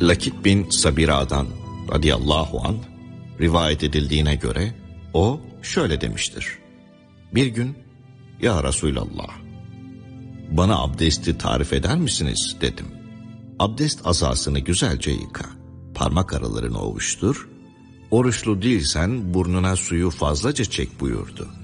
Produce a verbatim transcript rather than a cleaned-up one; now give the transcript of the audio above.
Lakit bin Sabira'dan radıyallahu anh rivayet edildiğine göre o şöyle demiştir. Bir gün, ya Resulallah, bana abdesti tarif eder misiniz dedim. Abdest azasını güzelce yıka, parmak aralarını ovuştur, oruçlu değilsen burnuna suyu fazlaca çek buyurdu.